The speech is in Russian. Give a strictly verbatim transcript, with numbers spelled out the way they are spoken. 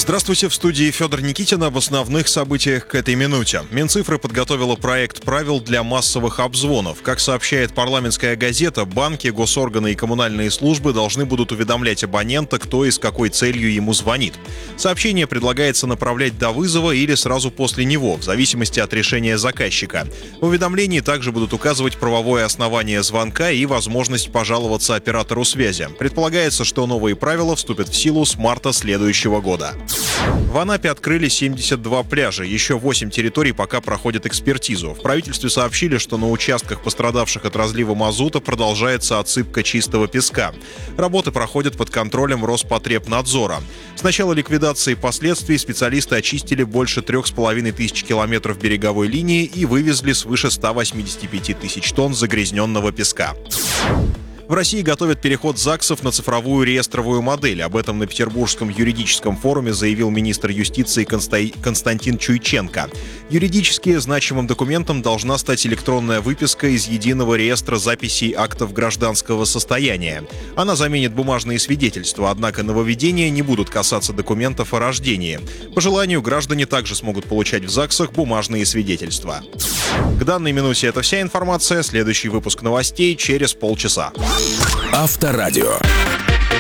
Здравствуйте, в студии Федор Никитин об основных событиях к этой минуте. Минцифры подготовила проект правил для массовых обзвонов. Как сообщает парламентская газета, банки, госорганы и коммунальные службы должны будут уведомлять абонента, кто и с какой целью ему звонит. Сообщение предлагается направлять до вызова или сразу после него, в зависимости от решения заказчика. В уведомлении также будут указывать правовое основание звонка и возможность пожаловаться оператору связи. Предполагается, что новые правила вступят в силу с марта следующего года. В Анапе открыли семьдесят два пляжа, еще восемь территорий пока проходят экспертизу. В правительстве сообщили, что на участках, пострадавших от разлива мазута, продолжается отсыпка чистого песка. Работы проходят под контролем Роспотребнадзора. С начала ликвидации последствий специалисты очистили больше трех с половиной тысяч километров береговой линии и вывезли свыше ста восьмидесяти пяти тысяч тонн загрязненного песка. В России готовят переход ЗАГСов на цифровую реестровую модель. Об этом на Петербургском юридическом форуме заявил министр юстиции Константин Чуйченко. Юридически значимым документом должна стать электронная выписка из единого реестра записей актов гражданского состояния. Она заменит бумажные свидетельства, однако нововведения не будут касаться документов о рождении. По желанию, граждане также смогут получать в ЗАГСах бумажные свидетельства. К данной минуте это вся информация. Следующий выпуск новостей через полчаса. Авторадио.